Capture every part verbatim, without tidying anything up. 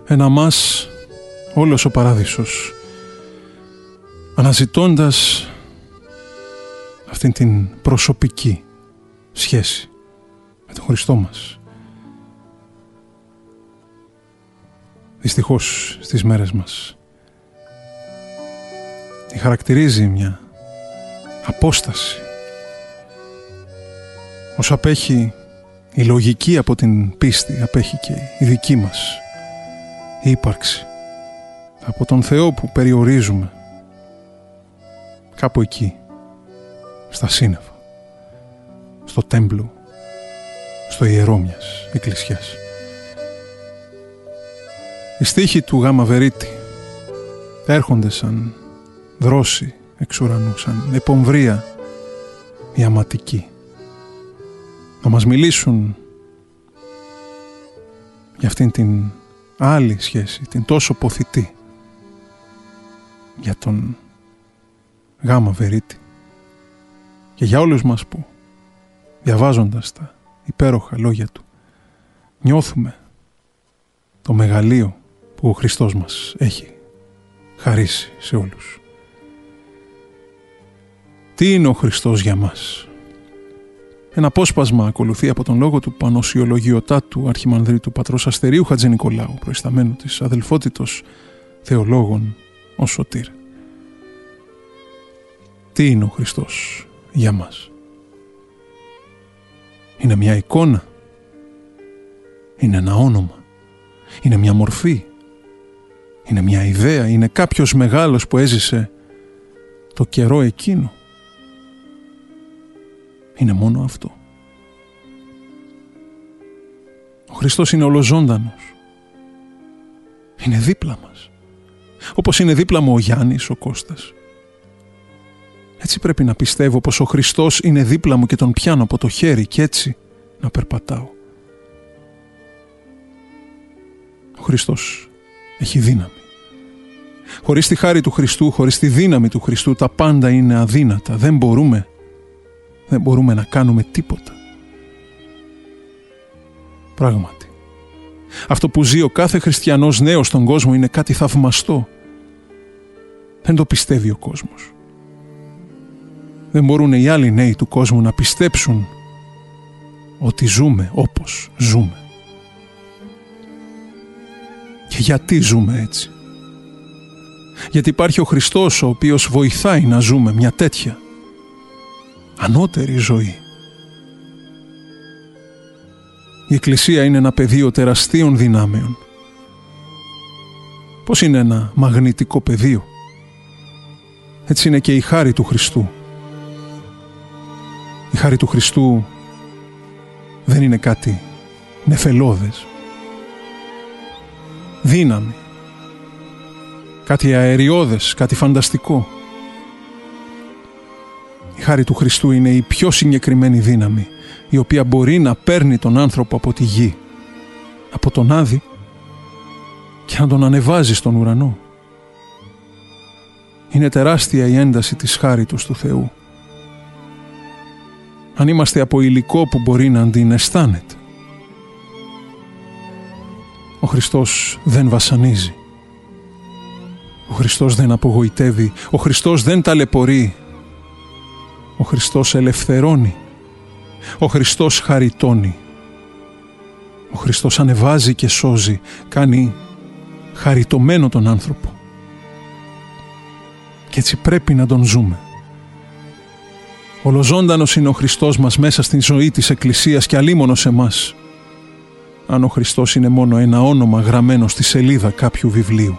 ένα μας όλος ο παράδεισος, αναζητώντας αυτήν την προσωπική σχέση με τον Χριστό μας. Δυστυχώς στις μέρες μας τη χαρακτηρίζει μια απόσταση, όσο απέχει η λογική από την πίστη, απέχει και η δική μας η ύπαρξη από τον Θεό που περιορίζουμε κάπου εκεί, στα σύννεφα, στο τέμπλο, στο ιερό μιας εκκλησιάς. Οι στίχοι του Γάμα Βερίτη έρχονται σαν δρόση εξ ουρανού, σαν επομβρία ιαματική, να μας μιλήσουν για αυτήν την άλλη σχέση, την τόσο ποθητή, για τον Γάμα Βερίτη και για όλους μας που, διαβάζοντας τα υπέροχα λόγια του, νιώθουμε το μεγαλείο που ο Χριστός μας έχει χαρίσει σε όλους. Τι είναι ο Χριστός για μας? Ένα απόσπασμα ακολουθεί από τον λόγο του Πανοσιολογιωτάτου Αρχιμανδρίτου Πατρός Αστερίου Χατζηνικολάου, προϊσταμένου της αδελφότητος θεολόγων ως Σωτήρ. Τι είναι ο Χριστός για μας? Είναι μια εικόνα? Είναι ένα όνομα? Είναι μια μορφή? Είναι μια ιδέα? Είναι κάποιος μεγάλος που έζησε το καιρό εκείνο? Είναι μόνο αυτό? Ο Χριστός είναι ολοζώντανος. Είναι δίπλα μας. Όπως είναι δίπλα μου ο Γιάννης, ο Κώστας. Έτσι πρέπει να πιστεύω πως ο Χριστός είναι δίπλα μου και τον πιάνω από το χέρι και έτσι να περπατάω. Ο Χριστός έχει δύναμη. Χωρίς τη χάρη του Χριστού, χωρίς τη δύναμη του Χριστού, τα πάντα είναι αδύνατα. Δεν μπορούμε, δεν μπορούμε να κάνουμε τίποτα. Πράγματι, αυτό που ζει ο κάθε χριστιανός νέος στον κόσμο είναι κάτι θαυμαστό. Δεν το πιστεύει ο κόσμος. Δεν μπορούν οι άλλοι νέοι του κόσμου να πιστέψουν ότι ζούμε όπως ζούμε. Και γιατί ζούμε έτσι? Γιατί υπάρχει ο Χριστός ο οποίος βοηθάει να ζούμε μια τέτοια ανώτερη ζωή. Η Εκκλησία είναι ένα πεδίο τεραστίων δυνάμεων. Πώς είναι ένα μαγνητικό πεδίο, έτσι είναι και η χάρη του Χριστού. Η χάρη του Χριστού δεν είναι κάτι νεφελώδες. Δύναμη, κάτι αεριώδες, κάτι φανταστικό. Η χάρη του Χριστού είναι η πιο συγκεκριμένη δύναμη, η οποία μπορεί να παίρνει τον άνθρωπο από τη γη, από τον Άδη, και να τον ανεβάζει στον ουρανό. Είναι τεράστια η ένταση της χάριτος του Θεού. Αν είμαστε από υλικό που μπορεί να την αισθάνεται. Ο Χριστός δεν βασανίζει. Ο Χριστός δεν απογοητεύει. Ο Χριστός δεν ταλαιπωρεί. Ο Χριστός ελευθερώνει. Ο Χριστός χαριτώνει. Ο Χριστός ανεβάζει και σώζει. Κάνει χαριτωμένο τον άνθρωπο. Και έτσι πρέπει να τον ζούμε. Ολοζώντανος είναι ο Χριστός μας μέσα στην ζωή της Εκκλησίας και αλίμονος σε εμάς. Αν ο Χριστός είναι μόνο ένα όνομα γραμμένο στη σελίδα κάποιου βιβλίου.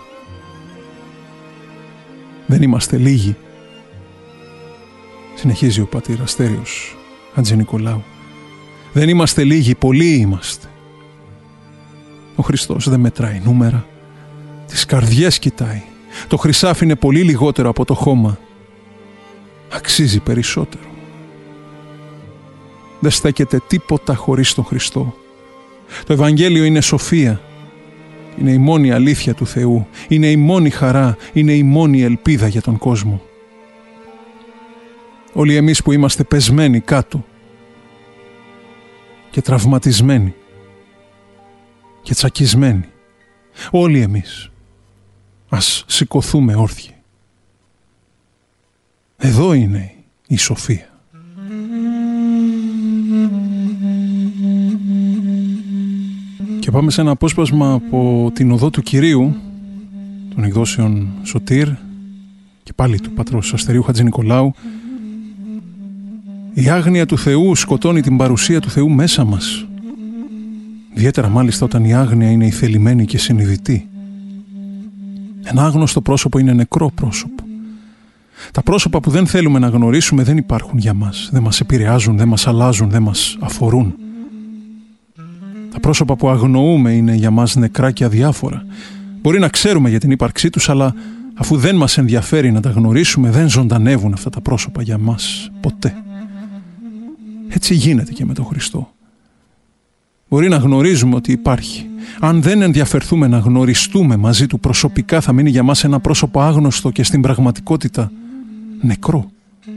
Δεν είμαστε λίγοι. Συνεχίζει ο πατήρ Αστέριος Χατζηνικολάου. Δεν είμαστε λίγοι, πολλοί είμαστε. Ο Χριστός δεν μετράει νούμερα. Τις καρδιές κοιτάει. Το χρυσάφι είναι πολύ λιγότερο από το χώμα. Αξίζει περισσότερο. Δεν στέκεται τίποτα χωρίς τον Χριστό. Το Ευαγγέλιο είναι σοφία. Είναι η μόνη αλήθεια του Θεού. Είναι η μόνη χαρά. Είναι η μόνη ελπίδα για τον κόσμο. Όλοι εμείς που είμαστε πεσμένοι κάτω και τραυματισμένοι και τσακισμένοι Όλοι εμείς ας σηκωθούμε όρθιοι. Εδώ είναι η σοφία. Και πάμε σε ένα απόσπασμα από την Οδό του Κυρίου των εκδόσεων Σωτήρ και πάλι του πατρός Αστερίου Χατζηνικολάου. Η άγνοια του Θεού σκοτώνει την παρουσία του Θεού μέσα μας. Ιδιαίτερα μάλιστα όταν η άγνοια είναι η θελημένη και συνειδητή. Ένα άγνωστο πρόσωπο είναι νεκρό πρόσωπο. Τα πρόσωπα που δεν θέλουμε να γνωρίσουμε δεν υπάρχουν για μας. Δεν μας επηρεάζουν, δεν μας αλλάζουν, δεν μας αφορούν. Τα πρόσωπα που αγνοούμε είναι για μας νεκρά και αδιάφορα. Μπορεί να ξέρουμε για την ύπαρξή τους, αλλά αφού δεν μας ενδιαφέρει να τα γνωρίσουμε, δεν ζωντανεύουν αυτά τα πρόσωπα για μας ποτέ. Έτσι γίνεται και με τον Χριστό. Μπορεί να γνωρίζουμε ότι υπάρχει. Αν δεν ενδιαφερθούμε να γνωριστούμε μαζί του προσωπικά, θα μείνει για μας ένα πρόσωπο άγνωστο και στην πραγματικότητα νεκρό.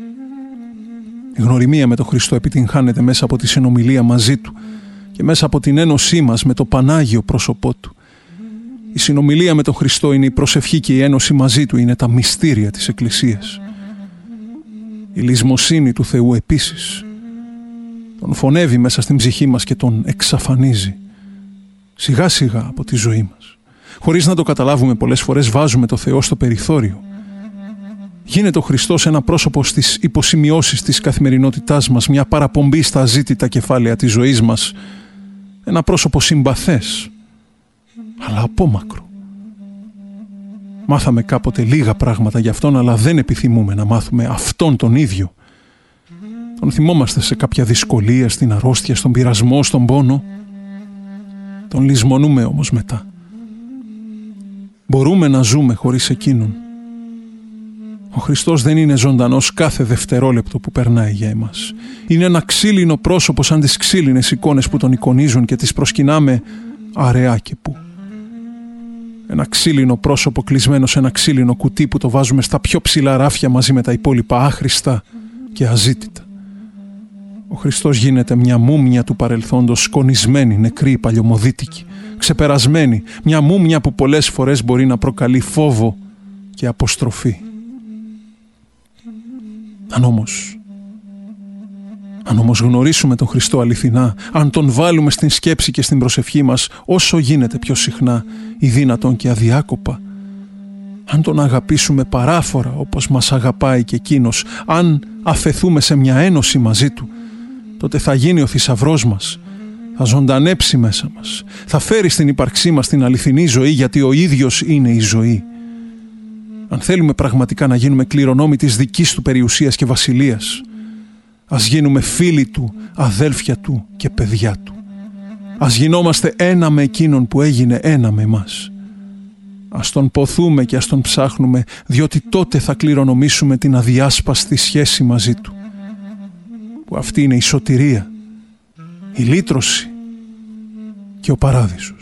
Η γνωριμία με τον Χριστό επιτυγχάνεται μέσα από τη συνομιλία μαζί του και μέσα από την ένωσή μας με το Πανάγιο πρόσωπό του. Η συνομιλία με τον Χριστό είναι η προσευχή και η ένωση μαζί του είναι τα μυστήρια της Εκκλησίας. Η λησμοσύνη του Θεού επίσης τον φωνεύει μέσα στην ψυχή μας και τον εξαφανίζει σιγά σιγά από τη ζωή μας. Χωρίς να το καταλάβουμε, πολλές φορές βάζουμε το Θεό στο περιθώριο. Γίνεται ο Χριστός ένα πρόσωπο στις υποσημειώσεις της καθημερινότητάς μας, μια παραπομπή στα αζήτητα κεφάλαια της ζωής μας, ένα πρόσωπο συμπαθές, αλλά απόμακρο. Μάθαμε κάποτε λίγα πράγματα για Αυτόν, αλλά δεν επιθυμούμε να μάθουμε Αυτόν τον ίδιο. Τον θυμόμαστε σε κάποια δυσκολία, στην αρρώστια, στον πειρασμό, στον πόνο. Τον λησμονούμε όμως μετά. Μπορούμε να ζούμε χωρίς Εκείνον. Ο Χριστός δεν είναι ζωντανός κάθε δευτερόλεπτο που περνάει για εμάς. Είναι ένα ξύλινο πρόσωπο σαν τις ξύλινες εικόνες που τον εικονίζουν και τις προσκυνάμε αραιά και πού. Ένα ξύλινο πρόσωπο κλεισμένο σε ένα ξύλινο κουτί που το βάζουμε στα πιο ψηλά ράφια μαζί με τα υπόλοιπα άχρηστα και αζήτητα. Ο Χριστός γίνεται μια μούμια του παρελθόντος, σκονισμένη, νεκρή, παλιωμοδίτικη, ξεπερασμένη, μια μούμια που πολλές φορές μπορεί να προκαλεί φόβο και αποστροφή. Αν όμως, αν όμως γνωρίσουμε τον Χριστό αληθινά, αν τον βάλουμε στην σκέψη και στην προσευχή μας όσο γίνεται πιο συχνά ή δυνατόν και αδιάκοπα, αν τον αγαπήσουμε παράφορα όπως μας αγαπάει και Εκείνος, αν αφεθούμε σε μια ένωση μαζί Του, τότε θα γίνει ο θησαυρός μας, θα ζωντανέψει μέσα μας, θα φέρει στην ύπαρξή μας την αληθινή ζωή, γιατί ο ίδιος είναι η ζωή. Αν θέλουμε πραγματικά να γίνουμε κληρονόμοι της δικής Του περιουσίας και βασιλείας, ας γίνουμε φίλοι Του, αδέλφια Του και παιδιά Του. Ας γινόμαστε ένα με Εκείνον που έγινε ένα με εμάς. Ας Τον ποθούμε και ας Τον ψάχνουμε, διότι τότε θα κληρονομήσουμε την αδιάσπαστη σχέση μαζί Του, που αυτή είναι η σωτηρία, η λύτρωση και ο παράδεισος.